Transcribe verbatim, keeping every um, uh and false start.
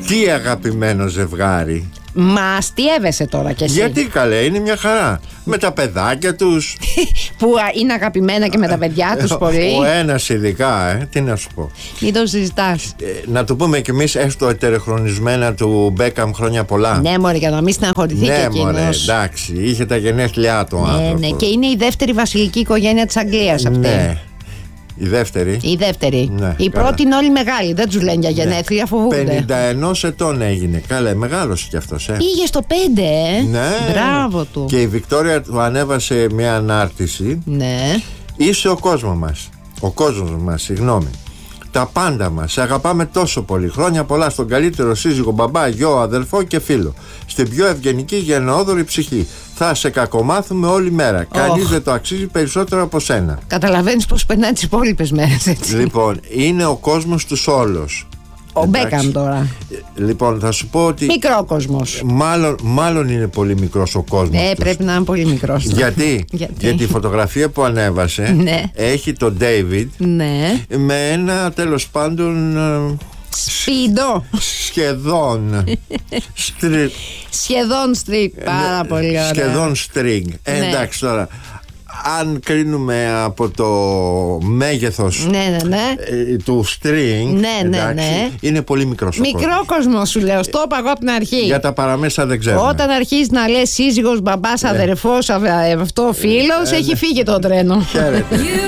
Τι αγαπημένο ζευγάρι. Μα αστείευεσαι τώρα κι εσύ. Γιατί καλέ, είναι μια χαρά. Με τα παιδάκια τους. Που είναι αγαπημένα και με τα παιδιά τους πολύ. Ο ένας ειδικά, ε, τι να σου πω. Μην το συζητάς. Ε, να του πούμε κι εμείς έστω ετερεχρονισμένα του Μπέκαμ χρόνια πολλά. Ναι, μωρέ, για να μην στεναχωρηθεί ναι, και εκείνος. Ναι, μωρέ, εντάξει, είχε τα γενέθλιά του ναι, άνθρωπος. Ναι, και είναι η δεύτερη βασιλική οικογένεια της Αγγλίας αυτή. Ναι. Η δεύτερη. Η δεύτερη. Ναι, η καλά. πρώτη είναι όλοι μεγάλοι. Δεν τους λένε για γενέθλια, ναι. Φοβούνται. πενήντα ένα ετών έγινε. Καλά, μεγάλος κι αυτός, ε. Πήγε στο πέντε, ε. Ναι. Μπράβο του. Και η Βικτόρια του ανέβασε μια ανάρτηση. Ναι. Είσαι ο κόσμος μας. Ο κόσμος μας, συγγνώμη. Τα πάντα μας. Σε αγαπάμε τόσο πολύ. Χρόνια πολλά στον καλύτερο σύζυγο, μπαμπά, γιο, αδελφό και φίλο. Στην πιο ευγενική γενναιόδορη ψυχή. Θα σε κακομάθουμε όλη μέρα. Oh. Κανείς δεν το αξίζει περισσότερο από σένα. Καταλαβαίνεις πως περνάει τις υπόλοιπες μέρες, έτσι. Λοιπόν, είναι ο κόσμος τους όλος. Ο Μπέκαμ τώρα. Λοιπόν, θα σου πω ότι. Μικρό κόσμος. Μάλλον, μάλλον είναι πολύ μικρός ο κόσμος. Ναι, τους. πρέπει να είναι πολύ μικρός. Γιατί? Γιατί? Γιατί η φωτογραφία που ανέβασε ναι. έχει τον David ναι. με ένα τέλος πάντων. Σπίντο. Σχεδόν στρι... Σχεδόν στριγκ. Πάρα πολύ ωραία. Σχεδόν στριγκ. ε, ναι. Εντάξει τώρα, αν κρίνουμε από το μέγεθος ναι, ναι, ναι. ε, του string, ναι, ναι, ναι. είναι πολύ μικρός ο μικρό κόσμο σου λέω, στο είπα εγώ από την αρχή. Για τα παραμέσα δεν ξέρω. Όταν αρχίζει να λες σύζυγος, μπαμπάς, αδερφός, αυτό φίλος, ε, έχει φύγει το τρένο. Χαίρετε.